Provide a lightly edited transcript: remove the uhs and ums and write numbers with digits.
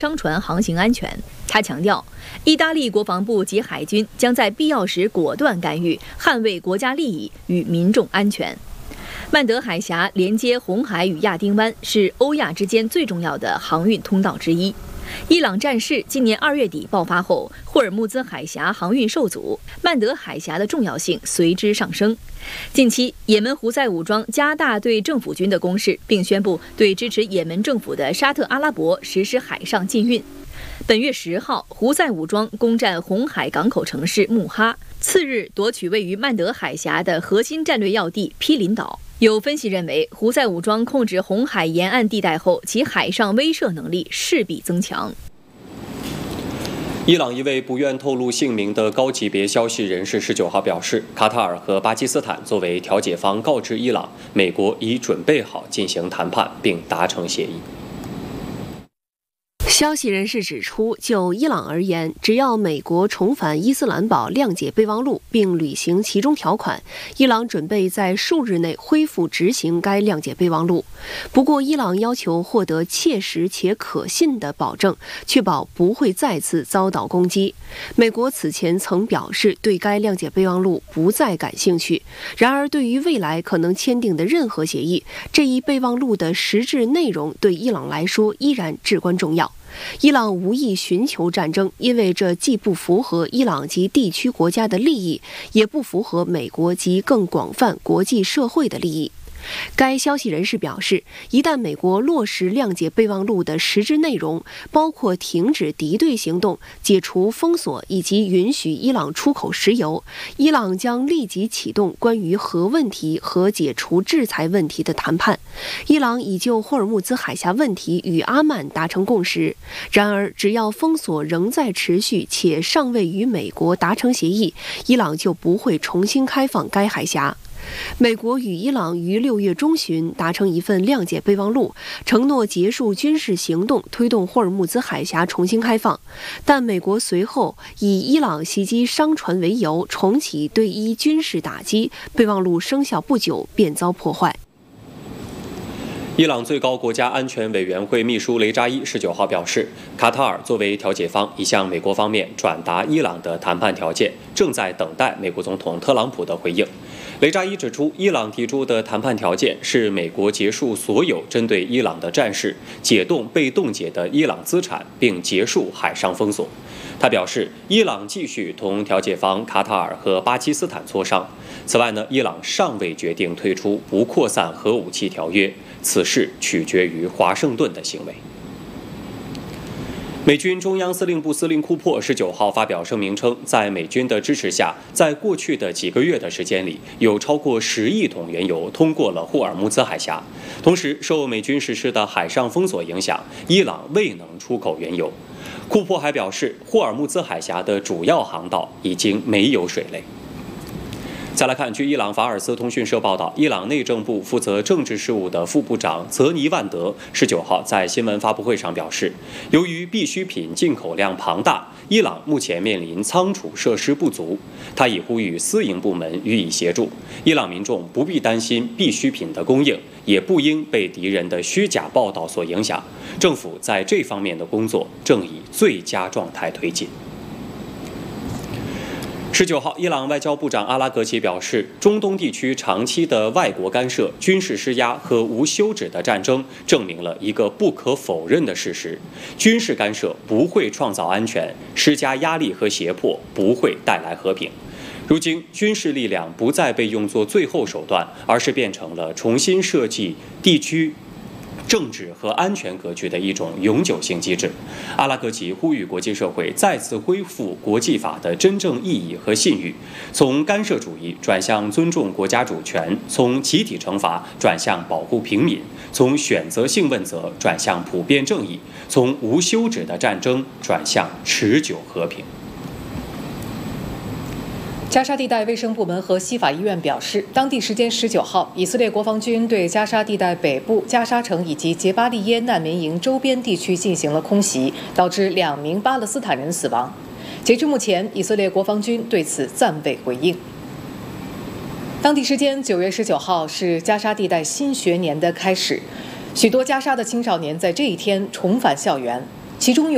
商船航行安全。他强调，意大利国防部及海军将在必要时果断干预，捍卫国家利益与民众安全。曼德海峡连接红海与亚丁湾，是欧亚之间最重要的航运通道之一。伊朗战事今年2月底爆发后，霍尔木兹海峡航运受阻，曼德海峡的重要性随之上升。近期，也门胡塞武装加大对政府军的攻势，并宣布对支持也门政府的沙特阿拉伯实施海上禁运。本月10号，胡塞武装攻占红海港口城市穆哈，次日夺取位于曼德海峡的核心战略要地毗邻岛。有分析认为，胡塞武装控制红海沿岸地带后，其海上威慑能力势必增强。 伊朗一位不愿透露姓名的高级别消息人士19号表示，卡塔尔和巴基斯坦作为调解方告知伊朗，美国已准备好进行谈判并达成协议。 消息人士指出，就伊朗而言，只要美国重返伊斯兰堡谅解备忘录并履行其中条款，伊朗准备在数日内恢复执行该谅解备忘录。不过，伊朗要求获得切实且可信的保证，确保不会再次遭到攻击。美国此前曾表示对该谅解备忘录不再感兴趣。然而，对于未来可能签订的任何协议，这一备忘录的实质内容对伊朗来说依然至关重要。伊朗无意寻求战争，因为这既不符合伊朗及地区国家的利益，也不符合美国及更广泛国际社会的利益。该消息人士表示，一旦美国落实谅解备忘录的实质内容，包括停止敌对行动、解除封锁以及允许伊朗出口石油，伊朗将立即启动关于核问题和解除制裁问题的谈判。伊朗已就霍尔木兹海峡问题与阿曼达成共识，然而只要封锁仍在持续且尚未与美国达成协议，伊朗就不会重新开放该海峡。美国与伊朗于6月中旬达成一份谅解备忘录，承诺结束军事行动，推动霍尔木兹海峡重新开放。但美国随后以伊朗袭击商船为由，重启对伊军事打击，备忘录生效不久便遭破坏。 伊朗最高国家安全委员会秘书雷扎伊19号表示，卡塔尔作为调解方已向美国方面转达伊朗的谈判条件，正在等待美国总统特朗普的回应。雷扎伊指出，伊朗提出的谈判条件是美国结束所有针对伊朗的战事，解冻被冻结的伊朗资产，并结束海上封锁。他表示，伊朗继续同调解方卡塔尔和巴基斯坦磋商。此外呢，伊朗尚未决定退出不扩散核武器条约，此事取决于华盛顿的行为。美军中央司令部司令库珀19号发表声明称，在美军的支持下，在过去的几个月的时间里，有超过10亿桶原油通过了霍尔木兹海峡。同时，受美军实施的海上封锁影响，伊朗未能出口原油。库珀还表示，霍尔木兹海峡的主要航道已经没有水雷。再来看，据伊朗法尔斯通讯社报道，伊朗内政部负责政治事务的副部长泽尼万德19号在新闻发布会上表示，由于必需品进口量庞大，伊朗目前面临仓储设施不足。他已呼吁私营部门予以协助，伊朗民众不必担心必需品的供应，也不应被敌人的虚假报道所影响。政府在这方面的工作正以最佳状态推进。19号，伊朗外交部长阿拉格齐表示，中东地区长期的外国干涉、军事施压和无休止的战争，证明了一个不可否认的事实：军事干涉不会创造安全，施加压力和胁迫不会带来和平。如今，军事力量不再被用作最后手段，而是变成了重新设计地区政治和安全格局的一种永久性机制。阿拉格齐呼吁国际社会再次恢复国际法的真正意义和信誉，从干涉主义转向尊重国家主权，从集体惩罚转向保护平民，从选择性问责转向普遍正义，从无休止的战争转向持久和平。 加沙地带卫生部门和西法医院表示，当地时间19号，以色列国防军对加沙地带北部加沙城以及杰巴利耶难民营周边地区进行了空袭，导致2名巴勒斯坦人死亡。截至目前，以色列国防军对此暂未回应。当地时间9月19号是加沙地带新学年的开始，许多加沙的青少年在这一天重返校园，其中有